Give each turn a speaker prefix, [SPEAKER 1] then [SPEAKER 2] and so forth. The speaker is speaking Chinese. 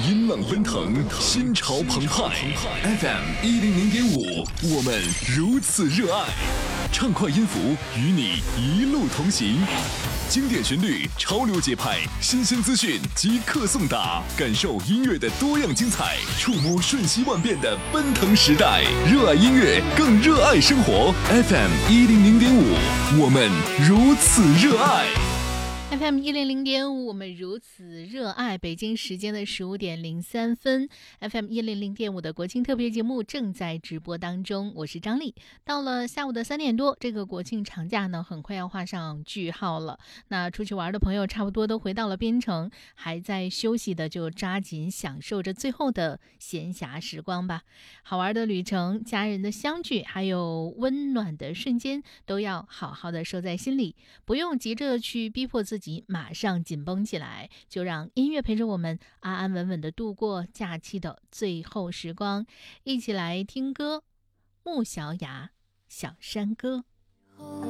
[SPEAKER 1] 音浪奔腾，心潮澎湃。FM 100.5，我们如此热爱。畅快音符与你一路同行，经典旋律，潮流节拍，新鲜资讯即刻送达，感受音乐的多样精彩，触摸瞬息万变的奔腾时代。热爱音乐，更热爱生活。FM 100.5，我们如此热爱。
[SPEAKER 2] FM 100.5，我们如此热爱。北京时间的15:03 ，FM 100.5的国庆特别节目正在直播当中，我是张丽。到了下午的3点多，这个国庆长假呢，很快要画上句号了。那出去玩的朋友差不多都回到了边城，还在休息的就抓紧享受着最后的闲暇时光吧。好玩的旅程、家人的相聚，还有温暖的瞬间，都要好好的收在心里，不用急着去逼迫自己马上紧绷起来，就让音乐陪着我们安安稳稳的度过假期的最后时光。一起来听歌，穆小雅《小山歌》。